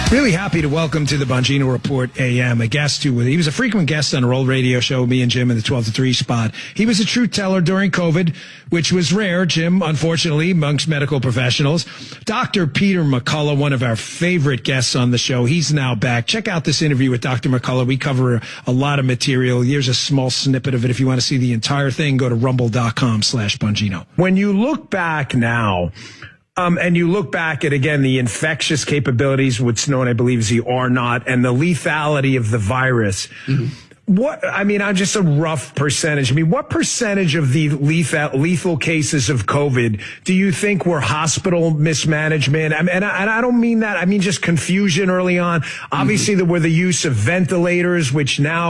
Really happy to welcome to the Bongino Report AM a guest who he was a frequent guest on our old radio show, me and Jim in the 12 to 3 spot. He was a truth teller during COVID, which was rare, Jim, unfortunately, amongst medical professionals. Dr. Peter McCullough, one of our favorite guests on the show. He's now back. Check out this interview with Dr. McCullough. We cover a lot of material. Here's a small snippet of it. If you want to see the entire thing, go to rumble.com/Bongino. When you look back now, and you look back at, again, the infectious capabilities, what's known, I believe, as the R0, and the lethality of the virus. Mm-hmm. I'm just a rough percentage. What percentage of the lethal cases of COVID do you think were hospital mismanagement? And I don't mean that. I mean just confusion early on. Obviously, there were the use of ventilators, which now